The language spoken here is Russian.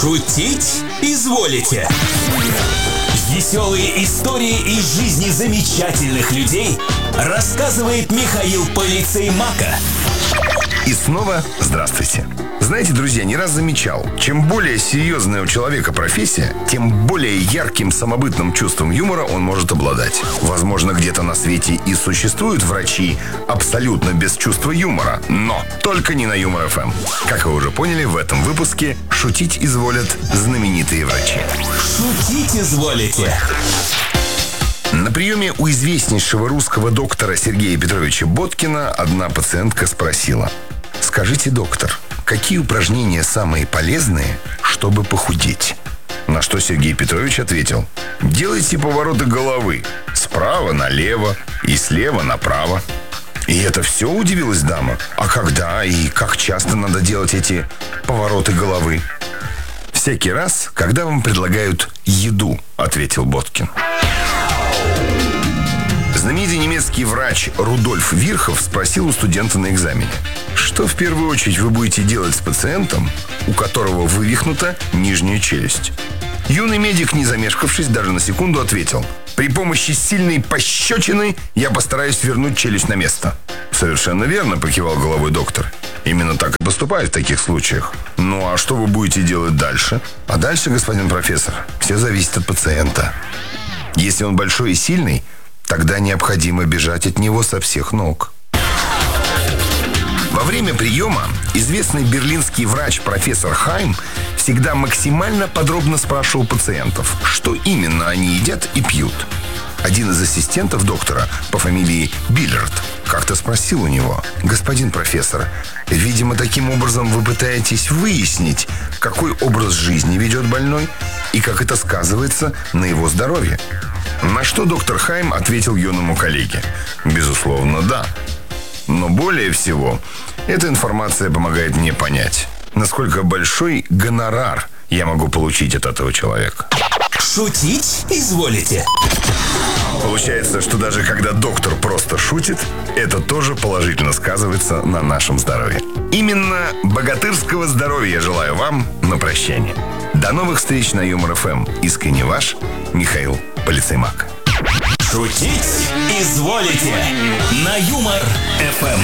Шутить изволите. Веселые истории из жизни замечательных людей рассказывает Михаил Полицеймака. И снова здравствуйте. Знаете, друзья, не раз замечал, чем более серьезная у человека профессия, тем более ярким самобытным чувством юмора он может обладать. Возможно, где-то на свете и существуют врачи абсолютно без чувства юмора, но только не на Юмор ФМ. Как вы уже поняли, в этом выпуске шутить изволят знаменитые врачи. Шутить изволите. На приеме у известнейшего русского доктора Сергея Петровича Боткина одна пациентка спросила: «Скажите, доктор, какие упражнения самые полезные, чтобы похудеть?» На что Сергей Петрович ответил: «Делайте повороты головы справа налево и слева направо». И это все, удивилась дама. А когда и как часто надо делать эти повороты головы? «Всякий раз, когда вам предлагают еду», — ответил Боткин. Знаменитый немецкий врач Рудольф Вирхов спросил у студента на экзамене: что в первую очередь вы будете делать с пациентом, у которого вывихнута нижняя челюсть? Юный медик, не замешкавшись даже на секунду, ответил: при помощи сильной пощечины я постараюсь вернуть челюсть на место. «Совершенно верно», — покивал головой доктор. «Именно так и поступают в таких случаях. Ну а что вы будете делать дальше?» «А дальше, господин профессор, все зависит от пациента. Если он большой и сильный, тогда необходимо бежать от него со всех ног». Во время приема известный берлинский врач профессор Хайм всегда максимально подробно спрашивал пациентов, что именно они едят и пьют. Один из ассистентов доктора по фамилии Биллерт как-то спросил у него: «Господин профессор, видимо, таким образом вы пытаетесь выяснить, какой образ жизни ведет больной и как это сказывается на его здоровье?» На что доктор Хайм ответил юному коллеге: «Безусловно, да. Но более всего, эта информация помогает мне понять, насколько большой гонорар я могу получить от этого человека». Шутить изволите. Получается, что даже когда доктор просто шутит, это тоже положительно сказывается на нашем здоровье. Именно богатырского здоровья желаю вам на прощание. До новых встреч на Юмор ФМ. Искренне ваш Михаил Полицеймак. Шутить изволите на Юмор ФМ.